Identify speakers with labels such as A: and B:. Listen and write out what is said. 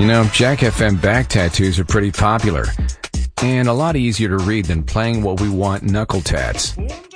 A: You know, Jack FM back tattoos are pretty popular and a lot easier to read than playing what we want knuckle tats.